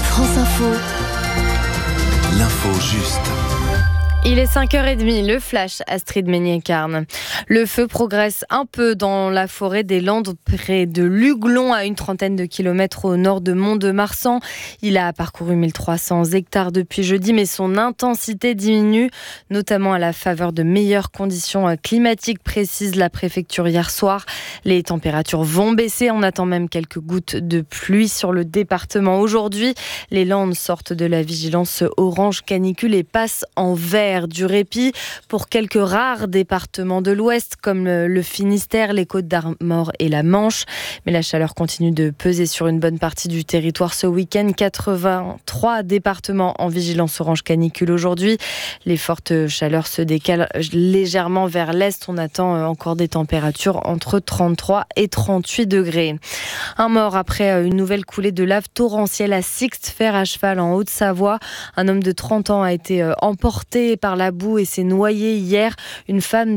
France Info. L'info juste. Il est 5h30, le flash, Astrid Meignet-Carne. Le feu progresse un peu dans la forêt des Landes, près de Luglon, à une trentaine de kilomètres au nord de Mont-de-Marsan. Il a parcouru 1300 hectares depuis jeudi, mais son intensité diminue, notamment à la faveur de meilleures conditions climatiques, précise la préfecture hier soir. Les températures vont baisser, on attend même quelques gouttes de pluie sur le département. Aujourd'hui, les Landes sortent de la vigilance orange canicule et passent en vert. Du répit pour quelques rares départements de l'Ouest comme le Finistère, les Côtes-d'Armor et la Manche. Mais la chaleur continue de peser sur une bonne partie du territoire ce week-end. 83 départements en vigilance orange canicule aujourd'hui. Les fortes chaleurs se décalent légèrement vers l'Est. On attend encore des températures entre 33 et 38 degrés. Un mort après une nouvelle coulée de lave torrentielle à Sixte-Fer à cheval en Haute-Savoie. Un homme de 30 ans a été emporté par la boue et s'est noyé hier. Une femme